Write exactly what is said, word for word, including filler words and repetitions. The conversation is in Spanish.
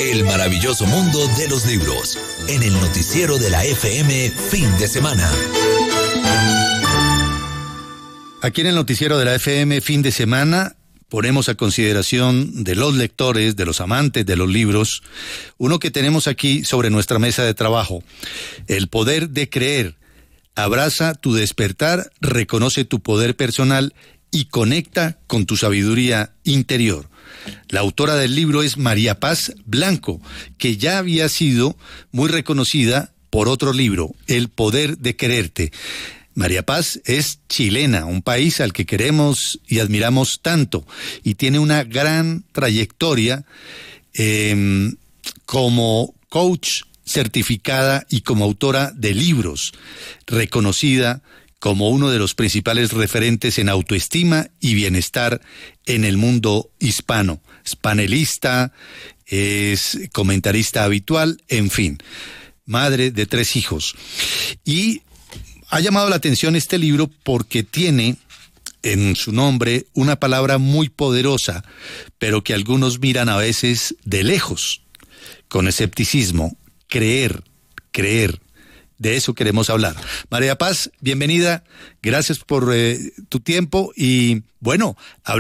El maravilloso mundo de los libros, en el noticiero de la F M Fin de Semana. Aquí en el noticiero de la F M Fin de Semana ponemos a consideración de los lectores, de los amantes de los libros, uno que tenemos aquí sobre nuestra mesa de trabajo: El poder de creer. Abraza tu despertar, reconoce tu poder personal y conecta con tu sabiduría interior. La autora del libro es María Paz Blanco, que ya había sido muy reconocida por otro libro, El poder de quererte. María Paz es chilena, un país al que queremos y admiramos tanto, y tiene una gran trayectoria eh, como coach certificada y como autora de libros, reconocida como uno de los principales referentes en autoestima y bienestar en el mundo hispano. Es panelista, es comentarista habitual, en fin, madre de tres hijos. Y ha llamado la atención este libro porque tiene en su nombre una palabra muy poderosa, pero que algunos miran a veces de lejos, con escepticismo: creer, creer. De eso queremos hablar. María Paz, bienvenida, gracias por eh, tu tiempo y bueno,